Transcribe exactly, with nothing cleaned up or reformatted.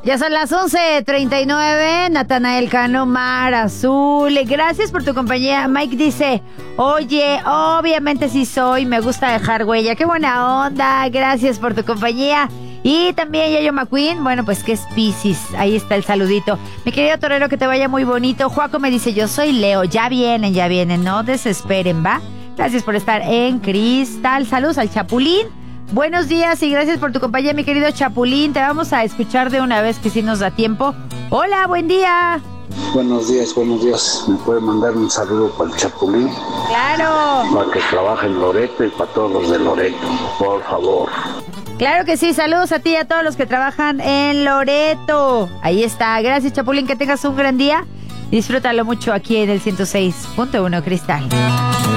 Ya son las once treinta y nueve, Natanael Cano, Mar Azul. Gracias por tu compañía. Mike dice, oye, obviamente sí soy, me gusta dejar huella. Qué buena onda, gracias por tu compañía. Y también Yayo McQueen, bueno, pues que es Piscis, ahí está el saludito. Mi querido torero, que te vaya muy bonito. Juaco me dice, yo soy Leo, ya vienen, ya vienen, no desesperen, ¿va? Gracias por estar en Cristal. Saludos al Chapulín. Buenos días y gracias por tu compañía, mi querido Chapulín. Te vamos a escuchar de una vez que sí nos da tiempo. Hola, buen día. Buenos días, buenos días. ¿Me puede mandar un saludo para el Chapulín? Claro. Para que trabaje en Loreto y para todos los de Loreto, por favor. Claro que sí, saludos a ti y a todos los que trabajan en Loreto. Ahí está, gracias Chapulín, que tengas un gran día. Disfrútalo mucho aquí en el ciento seis punto uno Cristal.